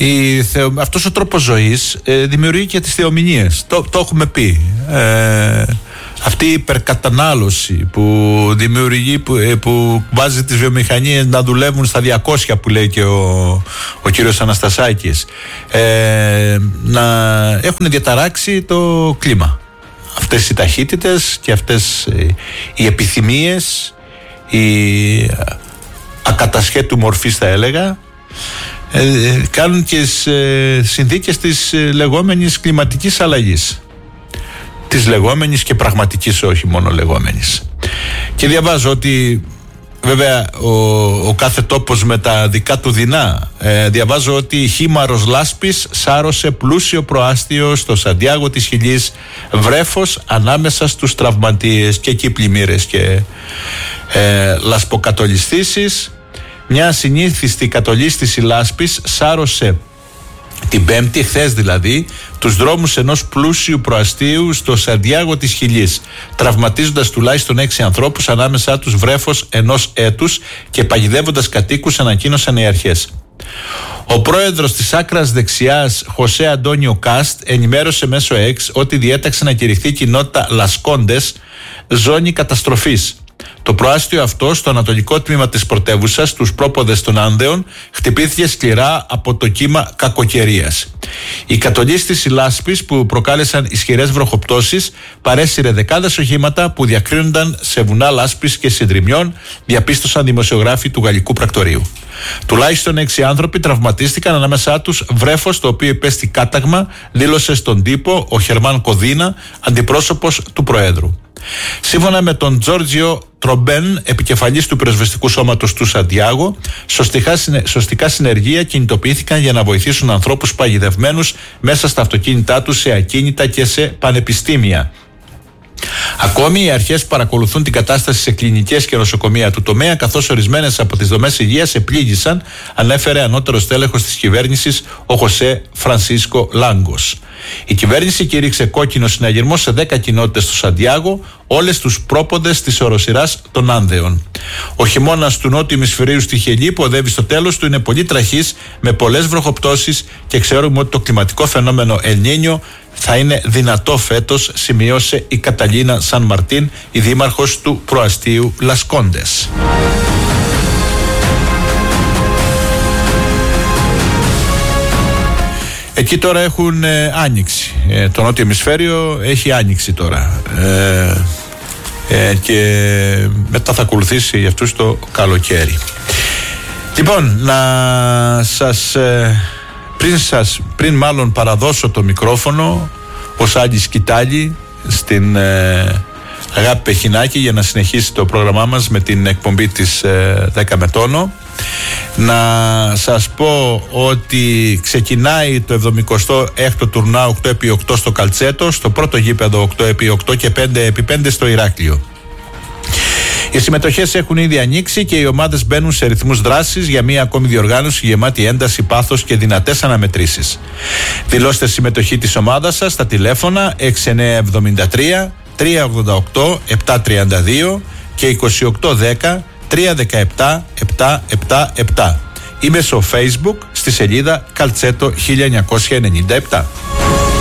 Αυτός ο τρόπος ζωής δημιουργεί και τις θεομηνίες. Το έχουμε πει. Αυτή η υπερκατανάλωση που δημιουργεί, που βάζει τις βιομηχανίες να δουλεύουν στα 200 που λέει και ο κύριος Αναστασάκης, να έχουν διαταράξει το κλίμα. Αυτές οι ταχύτητες και αυτές οι επιθυμίες, η ακατασχέτου μορφής θα έλεγα, κάνουν και συνθήκες της λεγόμενης κλιματικής αλλαγής, της λεγόμενης και πραγματικής, όχι μόνο λεγόμενης. Και διαβάζω ότι βέβαια ο κάθε τόπος με τα δικά του δεινά. Διαβάζω ότι χήμαρος λάσπης σάρωσε πλούσιο προάστιο στο Σαντιάγο της Χιλής, βρέφος ανάμεσα στους τραυματίες, και εκεί πλημμύρες και λασποκατολιστήσεις. Μια συνήθιστη κατολίστηση λάσπης σάρωσε την Πέμπτη, χθες δηλαδή, τους δρόμους ενός πλούσιου προαστίου στο Σαντιάγο της Χιλής, τραυματίζοντας τουλάχιστον 6 ανθρώπους, ανάμεσά τους βρέφος ενός έτους, και παγιδεύοντας κατοίκους, ανακοίνωσαν οι αρχές. Ο πρόεδρος της άκρας δεξιάς, Χωσέ Αντώνιο Κάστ, ενημέρωσε μέσω X ότι διέταξε να κηρυχθεί η κοινότητα Λασκόντες ζώνη καταστροφής. Το προάστιο αυτό, στο ανατολικό τμήμα της πρωτεύουσας, στους πρόποδες των Άνδεων, χτυπήθηκε σκληρά από το κύμα κακοκαιρίας. Η κατολίστηση λάσπης, που προκάλεσαν ισχυρές βροχοπτώσεις, παρέσυρε δεκάδες οχήματα που διακρίνονταν σε βουνά λάσπης και συντριμιών, διαπίστωσαν δημοσιογράφοι του Γαλλικού Πρακτορείου. Τουλάχιστον 6 άνθρωποι τραυματίστηκαν, ανάμεσά τους βρέφος το οποίο υπέστη κάταγμα, δήλωσε στον τύπο ο Χερμάν Κοδίνα, αντιπρόσωπος του Προέδρου. Σύμφωνα με τον Τζόρτζιο Τρομπέν, επικεφαλής του πυροσβεστικού σώματος του Σαντιάγο, σωστικά συνεργεία κινητοποιήθηκαν για να βοηθήσουν ανθρώπους παγιδευμένους μέσα στα αυτοκίνητά τους, σε ακίνητα και σε πανεπιστήμια. Ακόμη, οι αρχές παρακολουθούν την κατάσταση σε κλινικές και νοσοκομεία του τομέα, καθώς ορισμένες από τις δομές υγείας επλήγησαν, ανέφερε ανώτερος τέλεχος της κυβέρνησης, ο Χωσέ Φρανσίσκο Λάγκος. Η κυβέρνηση κήρυξε κόκκινο συναγερμό σε 10 κοινότητες του Σαντιάγο, όλες τους πρόποδες της οροσειράς των Άνδεων. Ο χειμώνας του νότιου ημισφαιρίου στη Χελή, που οδεύει στο τέλος του, είναι πολύ τραχής, με πολλές βροχοπτώσεις, και ξέρουμε ότι το κλιματικό φαινόμενο El Niño θα είναι δυνατό φέτος, σημείωσε η Καταλίνα Σαν Μαρτίν, η δήμαρχος του προαστίου Λασκόντες. Εκεί τώρα έχουν άνοιξη. Το νότιο ημισφαίριο έχει άνοιξη τώρα. Και μετά θα ακολουθήσει για αυτούς το καλοκαίρι. Λοιπόν, να σας πριν μάλλον παραδώσω το μικρόφωνο ως άλλη σκητάλη στην Αγάπη Πεχινάκη για να συνεχίσει το πρόγραμμά μας με την εκπομπή της 10 με τόνο, να σας πω ότι ξεκινάει το 76ο τουρνά 8x8 στο Καλτσέτο, στο πρώτο γήπεδο 8x8 και 5x5 στο Ηράκλειο. Οι συμμετοχές έχουν ήδη ανοίξει και οι ομάδες μπαίνουν σε ρυθμούς δράσης για μία ακόμη διοργάνωση γεμάτη ένταση, πάθος και δυνατές αναμετρήσεις. Δηλώστε συμμετοχή της ομάδας σας στα τηλέφωνα 6973 388 732 και 2810 317 777 ή μέσω Facebook στη σελίδα Καλτσέτο 1997.